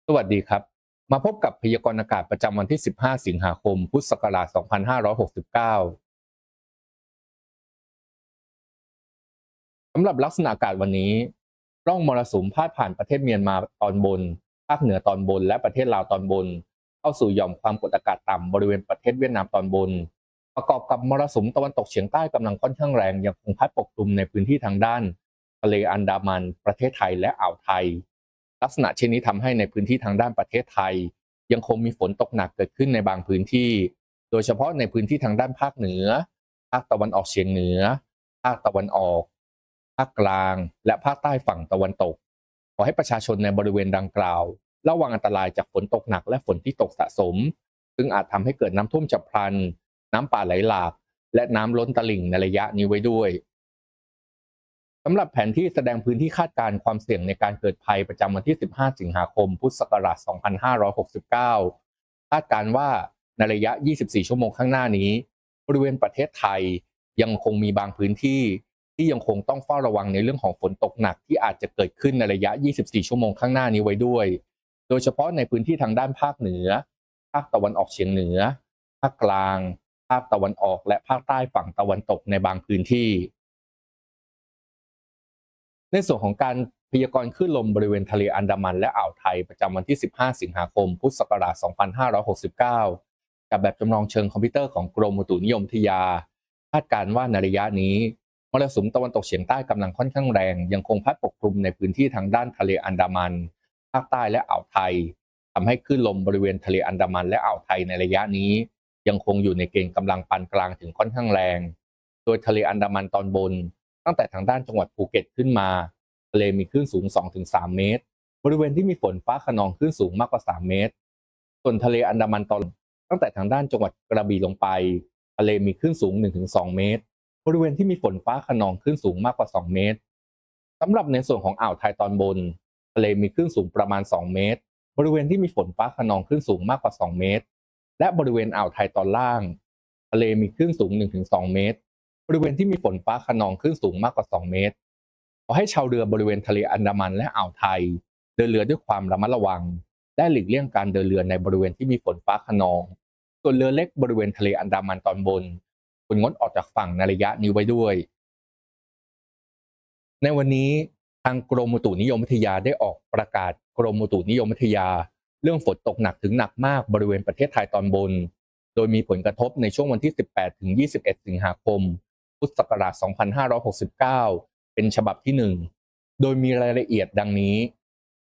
สวัสดีครับมาพบกับพยากรณ์อากาศประจำวันที่ 15 สิงหาคม พุทธศักราช 2569 สำหรับลักษณะอากาศวันนี้ร่องมรสุมพาดผ่านประเทศเมียนมาตอนบนภาคเหนือตอนบนและประเทศลาวตอนบนเข้าสู่หย่อมความกดอากาศต่ำบริเวณประเทศเวียดนามตอนบนประกอบกับมรสุมตะวันตกเฉียงใต้กำลังค่อนข้างแรงยังคงพัดปกคลุมในพื้นที่ทางด้านทะเลอันดามันประเทศไทยและอ่าวไทยลักษณะเช่นนี้ทำให้ในพื้นที่ทางด้านประเทศไทยยังคงมีฝนตกหนักเกิดขึ้นในบางพื้นที่โดยเฉพาะในพื้นที่ทางด้านภาคเหนือภาคตะวันออกเฉียงเหนือภาคตะวันออก ภาคกลางและภาคใต้ฝั่งตะวันตกขอให้ประชาชนในบริเวณดังกล่าวระวังอันตรายจากฝนตกหนักและฝนที่ตกสะสมซึ่งอาจทำให้เกิดน้ำท่วมฉับพลันน้ำป่าไหลหลากและน้ำล้นตลิ่งในระยะนี้ไว้ด้วยสำหรับแผนที่แสดงพื้นที่คาดการณ์ความเสี่ยงในการเกิดภัยประจำวันที่ 15 สิงหาคม พุทธศักราช 2569 คาดการณ์ว่าในระยะ 24 ชั่วโมงข้างหน้านี้บริเวณประเทศไทยยังคงมีบางพื้นที่ ที่ยังคงต้องเฝ้าระวังในเรื่องของฝนตกหนักที่อาจจะเกิดขึ้นในระยะ 24 ชั่วโมงข้างหน้านี้ไว้ด้วย โดยเฉพาะในพื้นที่ทางด้านภาคเหนือ ภาคตะวันออกเฉียงเหนือ ภาคกลาง ภาคตะวันออกและภาคใต้ฝั่งตะวันตกในบางพื้นที่ ในส่วนของการพยากรณ์คลื่นลมบริเวณทะเลอันดามันและอ่าวไทยประจำวันที่ 15 สิงหาคม พุทธศักราช 2569 กับแบบจำลองเชิงคอมพิวเตอร์ของกรมอุตุนิยมวิทยาคาดการณ์ว่าในระยะนี้มรสุมตะวันตกเฉียงใต้กำลังค่อนข้างแรงยังคงพัดปกคลุมในพื้นที่ทางด้านทะเลอันดามันภาคใต้และอ่าวไทยทำให้คลื่นลมบริเวณทะเลอันดามันและอ่าวไทยในระยะนี้ยังคงอยู่ในเกณฑ์กำลังปานกลางถึงค่อนข้างแรงโดยทะเลอันดามันตอนบนตั้งแต่ทางด้านจังหวัดภูเก็ตขึ้นมา ทะเลมีคลื่นสูง 2-3 เมตร บริเวณที่มีฝนฟ้าคะนองคลื่นสูงมากกว่า 3 เมตร ส่วนทะเลอันดามันตอนตั้งแต่ทางด้านจังหวัดกระบี่ลงไปทะเลมีคลื่นสูง 1-2 เมตร บริเวณที่มีฝนฟ้าคะนองคลื่นสูงมากกว่า 2 เมตร สำหรับในส่วนของอ่าวไทยตอนบนทะเลมีคลื่นสูงประมาณ 2 เมตร บริเวณที่มีฝนฟ้าคะนองคลื่นสูงมากกว่า 2 เมตร และบริเวณอ่าวไทยตอนล่างทะเลมีคลื่นสูง 1-2 เมตร บริเวณที่มีฝนฟ้าคะนองคลื่นสูงมากกว่า 2 เมตร ขอให้ชาวเรือบริเวณทะเลอันดามันและอ่าวไทยเดินเรือด้วยความระมัดระวังและหลีกเลี่ยงการเดินเรือในบริเวณที่มีฝนฟ้าคะนองส่วนเรือเล็กบริเวณทะเลอันดามันตอนบนควรงดออกจากฝั่งในระยะนี้ไว้ด้วย ในวันนี้ทางกรมอุตุนิยมวิทยาได้ออกประกาศกรมอุตุนิยมวิทยาเรื่องฝนตกหนักถึงหนักมากบริเวณประเทศไทยตอนบนโดยมีผลกระทบในช่วงวันที่ 18 ถึง 21 สิงหาคม พุทธศักราช 2569 เป็นฉบับที่ 1 โดยมีรายละเอียดดังนี้